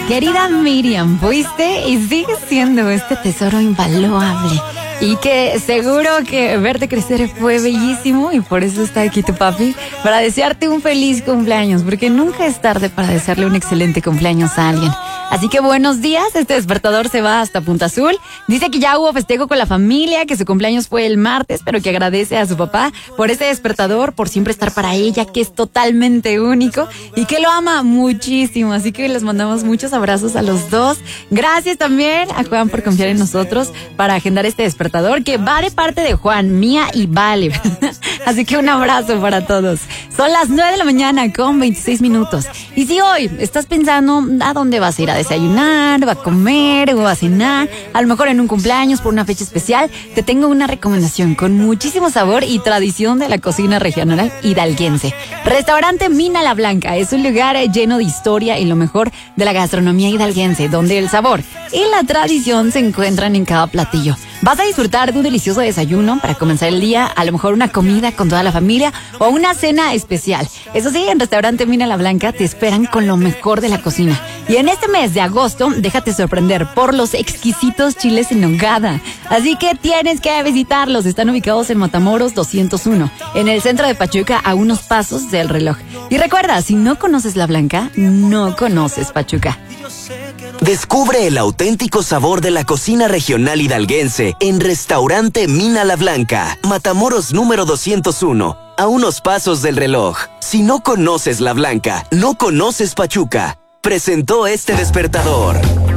Querida Miriam, fuiste y sigues siendo este tesoro invaluable. Y que seguro que verte crecer fue bellísimo y por eso está aquí tu papi, para desearte un feliz cumpleaños, porque nunca es tarde para desearle un excelente cumpleaños a alguien. Así que buenos días, este despertador se va hasta Punta Azul. Dice que ya hubo festejo con la familia, que su cumpleaños fue el martes, pero que agradece a su papá por ese despertador, por siempre estar para ella, que es totalmente único y que lo ama muchísimo. Así que les mandamos muchos abrazos a los dos. Gracias también a Juan por confiar en nosotros para agendar este despertador, que va de parte de Juan, Mía y Vale. Así que un abrazo para todos. Son las 9 de la mañana con 26 minutos. Y si hoy estás pensando a dónde vas a ir a desayunar, o a comer, o a cenar, a lo mejor en un cumpleaños por una fecha especial, te tengo una recomendación con muchísimo sabor y tradición de la cocina regional hidalguense. Restaurante Mina la Blanca es un lugar lleno de historia y lo mejor de la gastronomía hidalguense, donde el sabor y la tradición se encuentran en cada platillo. Vas a disfrutar de un delicioso desayuno para comenzar el día, a lo mejor una comida con toda la familia o una cena especial. Eso sí, en Restaurante Mina la Blanca te esperan con lo mejor de la cocina. Y en este mes de agosto, déjate sorprender por los exquisitos chiles en nogada. Así que tienes que visitarlos. Están ubicados en Matamoros 201, en el centro de Pachuca, a unos pasos del reloj. Y recuerda, si no conoces La Blanca, no conoces Pachuca. Descubre el auténtico sabor de la cocina regional hidalguense en Restaurante Mina la Blanca, Matamoros número 201, a unos pasos del reloj. Si no conoces La Blanca, no conoces Pachuca. Presentó este despertador.